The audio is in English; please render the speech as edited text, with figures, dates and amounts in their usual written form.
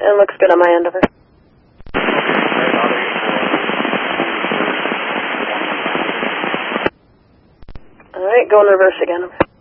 It looks good on my end, over. All right, go in reverse again, over.